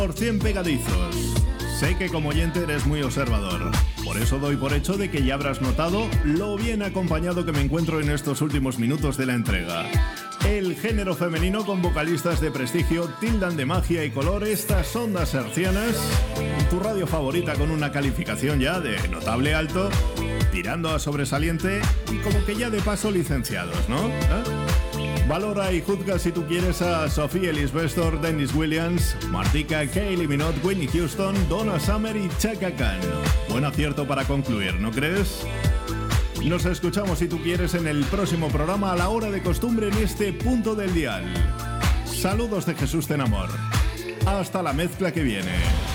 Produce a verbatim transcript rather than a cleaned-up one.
por cien pegadizos. Sé que como oyente eres muy observador. Por eso doy por hecho de que ya habrás notado lo bien acompañado que me encuentro en estos últimos minutos de la entrega. El género femenino con vocalistas de prestigio tildan de magia y color estas ondas hercianas. Tu radio favorita con una calificación ya de notable alto, tirando a sobresaliente y como que ya de paso licenciados, ¿no? ¿Eh? Valora y juzga si tú quieres a Sofía Ellis-Bextor, Dennis Williams, Martika, Kylie Minogue, Whitney Houston, Donna Summer y Chaka Khan. Buen acierto para concluir, ¿no crees? Nos escuchamos si tú quieres en el próximo programa a la hora de costumbre en este punto del dial. Saludos de Jesús Tenamor. Hasta la mezcla que viene.